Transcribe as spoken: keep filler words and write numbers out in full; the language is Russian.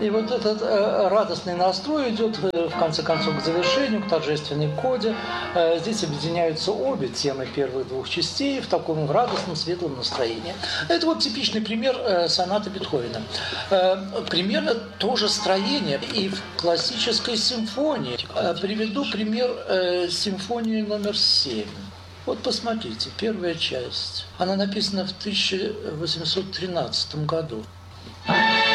И вот этот э, радостный настрой идет, э, в конце концов, к завершению, к торжественной коде. Э, здесь объединяются обе темы первых двух частей в таком радостном, светлом настроении. Это вот типичный пример э, сонаты Бетховена. Э, примерно то же строение и в классической симфонии. Э, приведу пример э, симфонии номер семь. Вот посмотрите, первая часть. Она написана в тысяча восемьсот тринадцатом году.